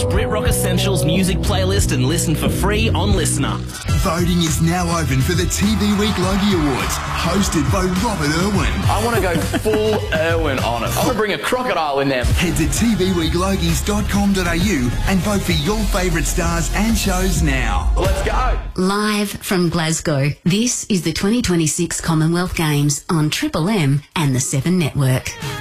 Brit Rock Essentials music playlist and listen for free on Listener. Voting is now open for the TV Week Logie Awards, hosted by Robert Irwin. I want to go full Irwin on it. I want to bring a crocodile in there. Head to tvweeklogies.com.au and vote for your favourite stars and shows now. Let's go. Live from Glasgow, this is the 2026 Commonwealth Games on Triple M and the 7 Network.